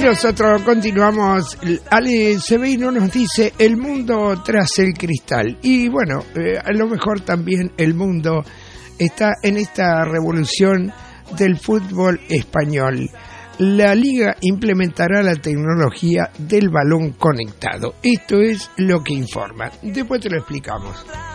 nosotros continuamos. Ale Sebeino nos dice el mundo tras el cristal. Y bueno, a lo mejor también el mundo está en esta revolución del fútbol español. La liga implementará la tecnología del balón conectado. Esto es lo que informa. Después te lo explicamos.